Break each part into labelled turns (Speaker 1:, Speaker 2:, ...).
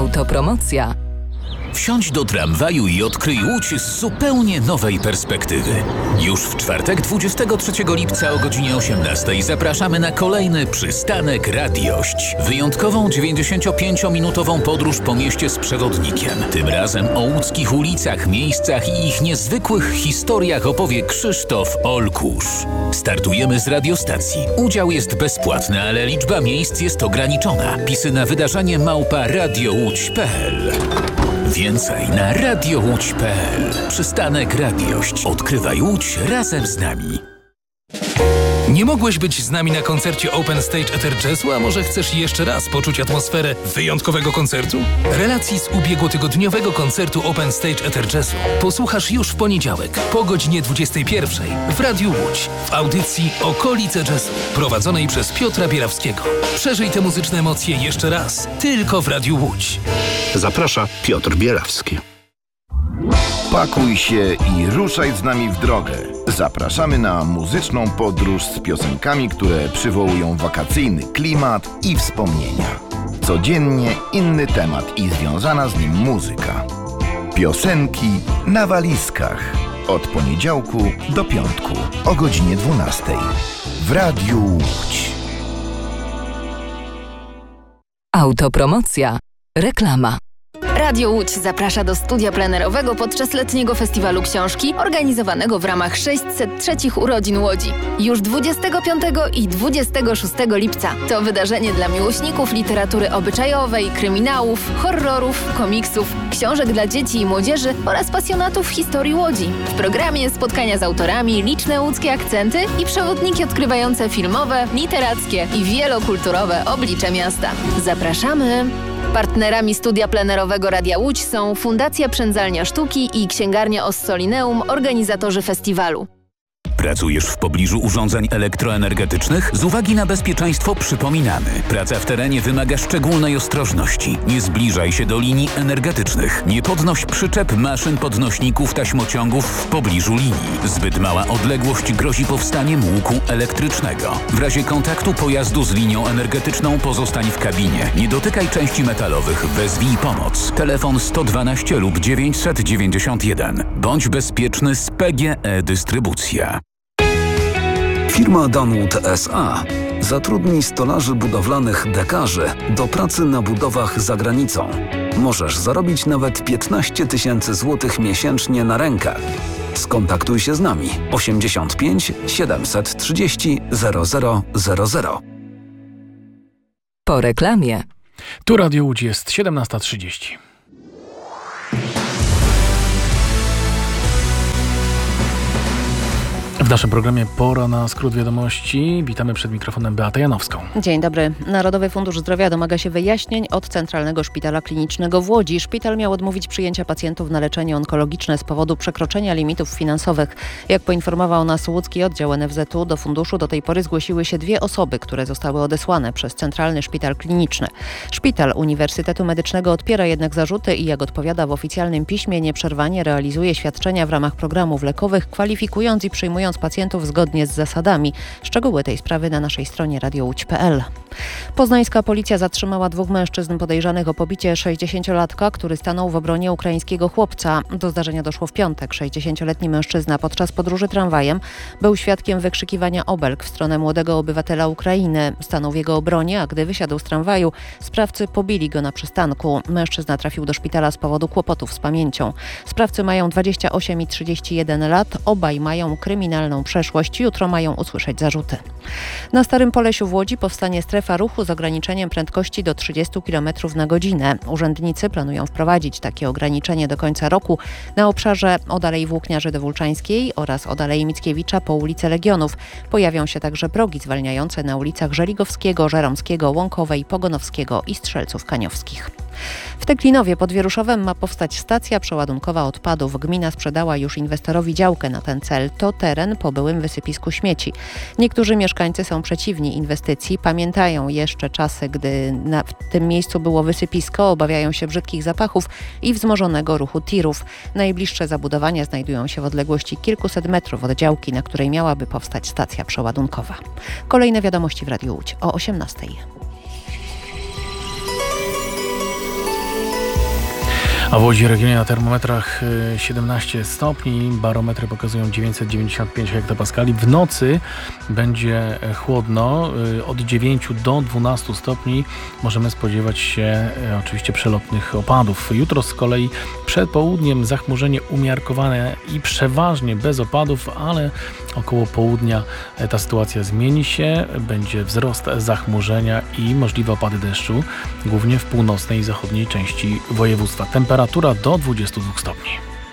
Speaker 1: Autopromocja.
Speaker 2: Wsiądź do tramwaju i odkryj Łódź z zupełnie nowej perspektywy. Już w czwartek 23 lipca o godzinie 18 zapraszamy na kolejny przystanek Radiość. Wyjątkową 95-minutową podróż po mieście z przewodnikiem. Tym razem o łódzkich ulicach, miejscach i ich niezwykłych historiach opowie Krzysztof Olkusz. Startujemy z radiostacji. Udział jest bezpłatny, ale liczba miejsc jest ograniczona. Pisy na wydarzenie @radiołódź.pl. Więcej na radiołódź.pl. Przystanek Radiość. Odkrywaj Łódź razem z nami.
Speaker 3: Nie mogłeś być z nami na koncercie Open Stage Ether Jazzu, a może chcesz jeszcze raz poczuć atmosferę wyjątkowego koncertu? Relacji z ubiegłotygodniowego koncertu Open Stage Ether Jazzu posłuchasz już w poniedziałek po godzinie 21 w Radiu Łódź w audycji Okolice Jazzu prowadzonej przez Piotra Bielawskiego. Przeżyj te muzyczne emocje jeszcze raz, tylko w Radiu Łódź.
Speaker 4: Zaprasza Piotr Bielawski. Pakuj się i ruszaj z nami w drogę. Zapraszamy na muzyczną podróż z piosenkami, które przywołują wakacyjny klimat i wspomnienia. Codziennie inny temat i związana z nim muzyka. Piosenki na walizkach. Od poniedziałku do piątku o godzinie 12 w Radiu Łódź.
Speaker 1: Autopromocja. Reklama.
Speaker 5: Radio Łódź zaprasza do studia plenerowego podczas letniego festiwalu książki organizowanego w ramach 603 urodzin Łodzi. Już 25 i 26 lipca. To wydarzenie dla miłośników literatury obyczajowej, kryminałów, horrorów, komiksów, książek dla dzieci i młodzieży oraz pasjonatów historii Łodzi. W programie spotkania z autorami, liczne łódzkie akcenty i przewodniki odkrywające filmowe, literackie i wielokulturowe oblicze miasta. Zapraszamy! Partnerami studia plenerowego Radia Łódź są Fundacja Przędzalnia Sztuki i Księgarnia Ossolineum, organizatorzy festiwalu.
Speaker 2: Pracujesz w pobliżu urządzeń elektroenergetycznych? Z uwagi na bezpieczeństwo przypominamy. Praca w terenie wymaga szczególnej ostrożności. Nie zbliżaj się do linii energetycznych. Nie podnoś przyczep, maszyn, podnośników, taśmociągów w pobliżu linii. Zbyt mała odległość grozi powstaniem łuku elektrycznego. W razie kontaktu pojazdu z linią energetyczną pozostań w kabinie. Nie dotykaj części metalowych. Wezwij pomoc. Telefon 112 lub 991. Bądź bezpieczny z PGE Dystrybucja.
Speaker 6: Firma Danwood S.A. zatrudni stolarzy budowlanych dekarzy do pracy na budowach za granicą. Możesz zarobić nawet 15 000 złotych miesięcznie na rękę. Skontaktuj się z nami 85 730 0000.
Speaker 1: Po reklamie.
Speaker 7: Tu Radio Łódź, jest 17:30. W naszym programie Pora na skrót wiadomości. Witamy przed mikrofonem Beatę Janowską.
Speaker 8: Dzień dobry. Narodowy Fundusz Zdrowia domaga się wyjaśnień od Centralnego Szpitala Klinicznego w Łodzi. Szpital miał odmówić przyjęcia pacjentów na leczenie onkologiczne z powodu przekroczenia limitów finansowych. Jak poinformował nas łódzki oddział NFZ-u, do funduszu do tej pory zgłosiły się 2 osoby, które zostały odesłane przez Centralny Szpital Kliniczny. Szpital Uniwersytetu Medycznego odpiera jednak zarzuty i jak odpowiada w oficjalnym piśmie, nieprzerwanie realizuje świadczenia w ramach programów lekowych, kwalifikując i przyjmując pacjentów zgodnie z zasadami. Szczegóły tej sprawy na naszej stronie radiołódź.pl. Poznańska policja zatrzymała 2 mężczyzn podejrzanych o pobicie 60-latka, który stanął w obronie ukraińskiego chłopca. Do zdarzenia doszło w piątek. 60-letni mężczyzna podczas podróży tramwajem był świadkiem wykrzykiwania obelg w stronę młodego obywatela Ukrainy. Stanął w jego obronie, a gdy wysiadł z tramwaju, sprawcy pobili go na przystanku. Mężczyzna trafił do szpitala z powodu kłopotów z pamięcią. Sprawcy mają 28 i 31 lat. Obaj mają kryminalną przeszłość. Jutro mają usłyszeć zarzuty. Na Starym Polesiu w Łodzi powstanie strefa ruchu z ograniczeniem prędkości do 30 km na godzinę. Urzędnicy planują wprowadzić takie ograniczenie do końca roku na obszarze od Alei Włókniarzy Dewulczańskiej oraz od Alei Mickiewicza po ulicę Legionów. Pojawią się także progi zwalniające na ulicach Żeligowskiego, Żeromskiego, Łąkowej, Pogonowskiego i Strzelców Kaniowskich. W Teklinowie pod Wieruszowem ma powstać stacja przeładunkowa odpadów. Gmina sprzedała już inwestorowi działkę na ten cel. To teren po byłym wysypisku śmieci. Niektórzy mieszkańcy są przeciwni inwestycji. Pamiętają jeszcze czasy, gdy w tym miejscu było wysypisko. Obawiają się brzydkich zapachów i wzmożonego ruchu tirów. Najbliższe zabudowania znajdują się w odległości kilkuset metrów od działki, na której miałaby powstać stacja przeładunkowa. Kolejne wiadomości w Radiu Łódź o 18:00.
Speaker 7: A w Łodzi regionie na termometrach 17 stopni, barometry pokazują 995 hektopaskali. W nocy będzie chłodno, od 9 do 12 stopni możemy spodziewać się oczywiście przelotnych opadów. Jutro z kolei przed południem zachmurzenie umiarkowane i przeważnie bez opadów, ale około południa ta sytuacja zmieni się, będzie wzrost zachmurzenia i możliwe opady deszczu, głównie w północnej i zachodniej części województwa. Temperatura do 22 stopni.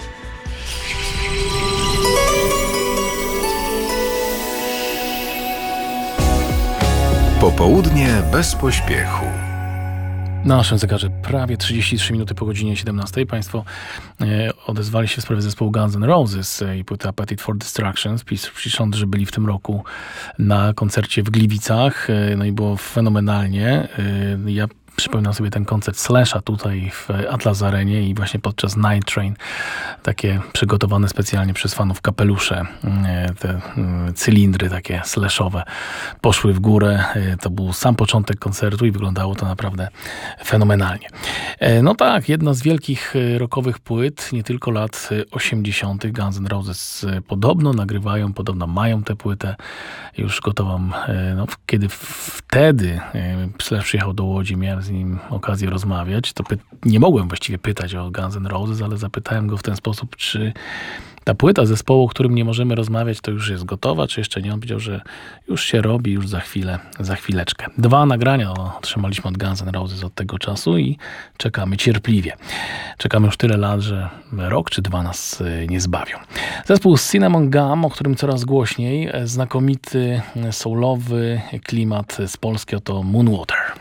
Speaker 9: Popołudnie bez pośpiechu.
Speaker 7: Na naszym zegarze prawie 33 minuty po godzinie 17. Państwo odezwali się w sprawie zespołu Guns N' Roses i płyty Appetite for Destruction. Pisząc, że byli w tym roku na koncercie w Gliwicach. No i było fenomenalnie. Ja przypominam sobie ten koncert Slasha tutaj w Atlas Arenie i właśnie podczas Night Train takie przygotowane specjalnie przez fanów kapelusze, te cylindry takie slashowe poszły w górę. To był sam początek koncertu i wyglądało to naprawdę fenomenalnie. No tak, jedna z wielkich rockowych płyt, nie tylko lat 80. Guns N' Roses podobno nagrywają, podobno mają tę płytę już gotową. No, kiedy wtedy Slash przyjechał do Łodzi, miałem z nim okazję rozmawiać, to nie mogłem właściwie pytać o Guns N' Roses, ale zapytałem go w ten sposób, czy ta płyta zespołu, o którym nie możemy rozmawiać, to już jest gotowa, czy jeszcze nie? On powiedział, że już się robi, już za chwileczkę. 2 nagrania otrzymaliśmy od Guns N' Roses od tego czasu i czekamy cierpliwie. Czekamy już tyle lat, że rok czy 2 nas nie zbawią. Zespół Cinnamon Gum, o którym coraz głośniej, znakomity soulowy klimat z Polski, oto Moonwater.